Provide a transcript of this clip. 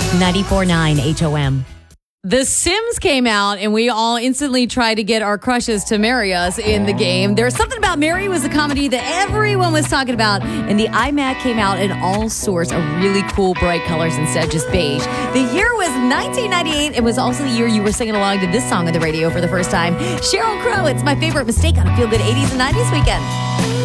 94.9 HOM. The Sims came out, and we all instantly tried to get our crushes to marry us in the game. There's Something About Mary was a comedy that everyone was talking about, and the iMac came out in all sorts of really cool, bright colors instead of just beige. The year was 1998. It was also the year you were singing along to this song on the radio for the first time. Sheryl Crow, It's My Favorite Mistake on a Feel Good 80s and 90s weekend.